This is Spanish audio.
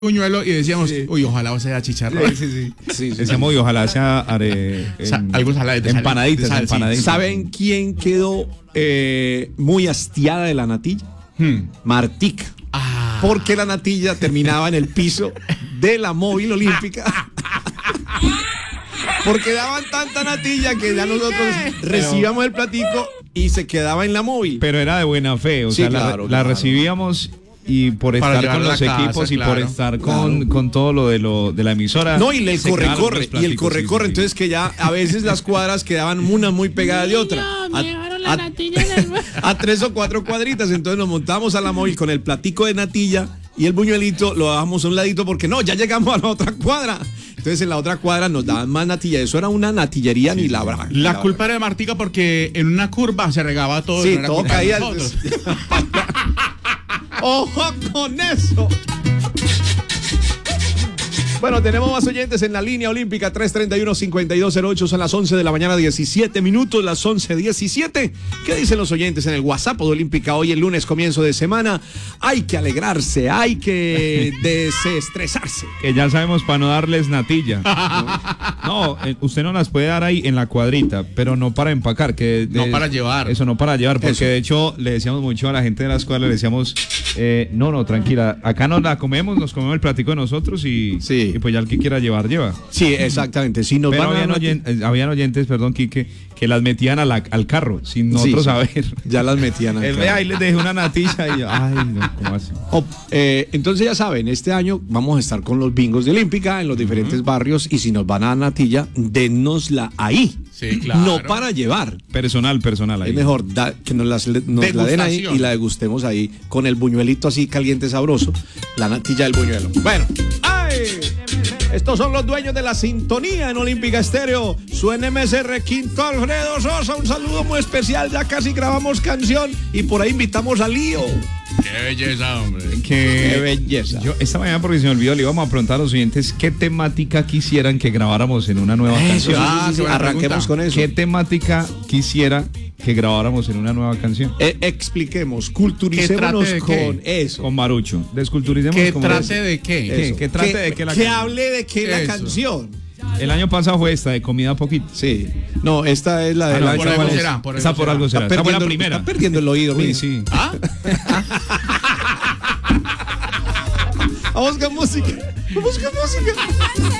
buñuelo y decíamos, uy, ojalá sea chicharrón. Sí. Decíamos, y ojalá sea Algo salado de empanaditas, sal, sí. empanaditas. ¿Saben quién quedó muy hastiada de la natilla? Martica. Porque la natilla terminaba en el piso de la móvil olímpica. Porque daban tanta natilla que ya nosotros recibíamos el platico y se quedaba en la móvil. Pero era de buena fe, o sea, claro, la recibíamos y por Para estar con llevarla los a casa, equipos y claro. por estar con todo lo de la emisora. No, y el se quedaron corre-corre, los y el pláticos, corre-corre, sí. entonces que ya a veces las cuadras quedaban una muy pegada de otra. A 3 o 4 cuadritas, entonces nos montábamos a la móvil con el platico de natilla y el buñuelito lo dábamos a un ladito porque no, ya llegamos a la otra cuadra. Entonces en la otra cuadra nos daban más natilla, eso era una natillería ni la braga. La culpa era de Martica porque en una curva se regaba todo. Sí, no era todo culpa de caía. nosotros. ¡Ojo con eso! Bueno, tenemos más oyentes en la línea olímpica 331-5208, son las 11 de la mañana, 17 minutos, las 11:17. ¿Qué dicen los oyentes en el WhatsApp de Olímpica? Hoy el lunes, comienzo de semana, hay que alegrarse, hay que desestresarse. Que ya sabemos para no darles natilla. No, usted no las puede dar ahí en la cuadrita, pero no para empacar. No para llevar. Eso, no para llevar, porque Eso. de hecho le decíamos mucho a la gente de la escuela, le decíamos, no, tranquila, acá nos comemos el platico de nosotros y pues ya el que quiera llevar, lleva. Sí, exactamente. Si nos Pero van a habían oyentes, perdón, Quique, que las metían al carro, sin nosotros saber. Ya las metían al carro. Ahí les dejé una natilla y yo, ay, no, ¿cómo así? Entonces ya saben, este año vamos a estar con los bingos de Olímpica en los diferentes barrios y si nos van a dar natilla, denosla ahí. Sí, claro. No para llevar. Personal ahí. Es mejor que nos la den ahí y la degustemos ahí con el buñuelito así caliente, sabroso, la natilla del buñuelo. Bueno, ¡ay! Estos son los dueños de la sintonía en Olímpica Estéreo. Su MSR Quinto Alfredo Sosa, un saludo muy especial. Ya casi grabamos canción y por ahí invitamos a Lío. Qué belleza, hombre. Qué belleza. Yo esta mañana, porque se me olvidó, le íbamos a preguntar a los oyentes qué temática quisieran que grabáramos en una nueva canción. Sí, arranquemos con eso. ¿Qué temática quisiera que grabáramos en una nueva canción? Expliquemos, culturicémonos con eso. Con Marucho. Desculturicemos. ¿Qué como trate eso. de qué? Eso. Que trate de qué la que canción. hable de qué la Eso. canción. El año pasado fue esta, de comida poquito. Sí. No, esta es la de la por algo será, por algo Esa por será. algo será. Esa fue la primera. Está perdiendo el oído, Uy, mira. sí. Vamos con música. Vamos con música.